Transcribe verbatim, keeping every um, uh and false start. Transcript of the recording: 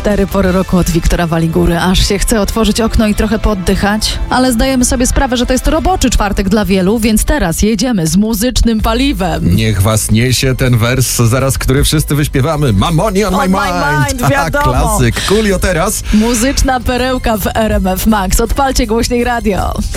Cztery pory roku od Wiktora Waligury. Aż się chce otworzyć okno i trochę pooddychać. Ale zdajemy sobie sprawę, że to jest roboczy czwartek dla wielu, więc teraz jedziemy z muzycznym paliwem. Niech was niesie ten wers, zaraz który wszyscy wyśpiewamy. Mam money on, On my my mind. mind, Tak, wiadomo. klasyk. Coolio teraz. Muzyczna perełka w R M F Max. Odpalcie głośniej radio.